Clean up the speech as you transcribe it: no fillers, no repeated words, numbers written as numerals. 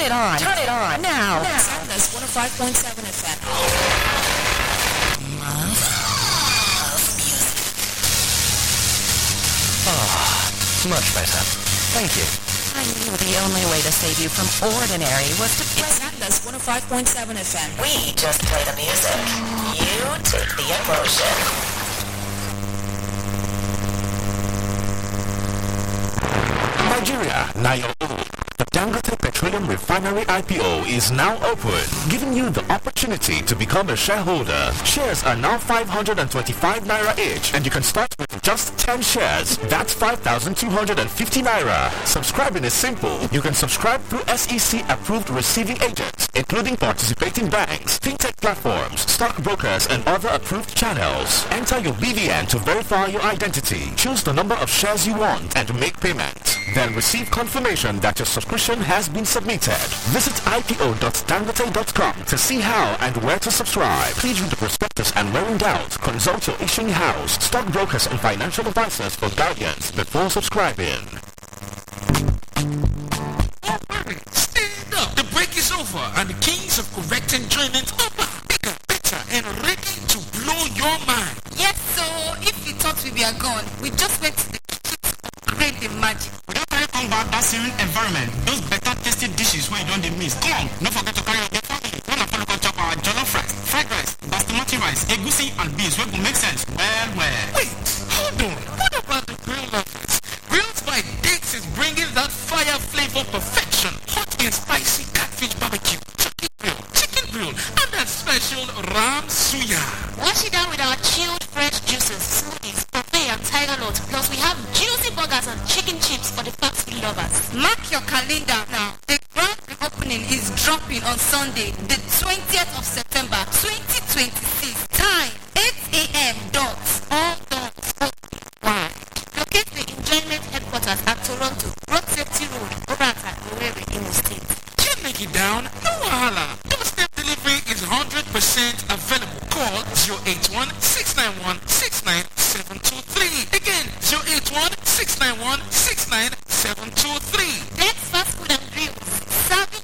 it on. Turn it on. Now. That's 105.7 FM. Love music. Much better. Thank you. I knew the only way to save you from ordinary was to play. That's 105.7 FM. We just play the music. You take the emotion. Nigeria, now your own. The Dangote Petroleum Refinery IPO is now open, giving you the opportunity to become a shareholder. Shares are now 525 naira each, and you can start with just 10 shares. That's 5,250 naira. Subscribing is simple. You can subscribe through SEC-approved receiving agents, including participating banks, fintech platforms, stockbrokers, and other approved channels. Enter your BVN to verify your identity. Choose the number of shares you want and make payment. Then receive confirmation that your subscription has been submitted. Visit ipo.dangote.com to see how and where to subscribe. Please read the prospectus and where in doubt, consult your issuing house, stockbrokers, and financial advisors for guidance before subscribing. Stand up. The break is over and the kings of correct enjoyment are back, bigger, better, and ready to blow your mind. Yes, so if you thought we were gone, we just went to the kitchen to upgrade the magic. We don't carry come back that serene environment. Those better tasty dishes where you don't miss. Come on, don't forget to carry your family. When I follow chop our jollof rice, fried rice, basmati rice, egusi, and beans wey go make sense. Well. Wait, hold on. What about the grill office? Grills by Dates is bringing that fire flavor perfection. Hot and spicy catfish barbecue, chicken grill, and that special ram suya. Wash it down with our chilled fresh juices, smoothies, buffet, and tiger nuts. Plus, we have juicy burgers and chicken chips for the fast food lovers. Mark your calendar now. The grand reopening is dropping on Sunday, the 20th of September, 2026. Time, 8 a.m. dots. All dots open wide. Locate the enjoyment headquarters at Toronto, Road Safety Road, Obrata, Owerri, Imo State. Can't make it down? No wahala. Doorstep delivery is 100% available. Call 081-691-69723. Again, 081-691-69723.